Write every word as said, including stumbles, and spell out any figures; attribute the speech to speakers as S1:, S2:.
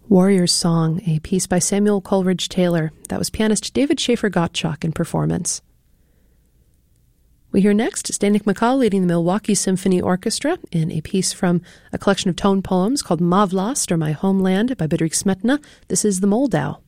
S1: Warrior's Song, a piece by Samuel Coleridge Taylor. That was pianist David Schaefer Gottschalk in performance. We hear next Zdeněk Mikal leading the Milwaukee Symphony Orchestra in a piece from a collection of tone poems called Má vlast, or My Homeland, by Bedřich Smetana. This is the Moldau.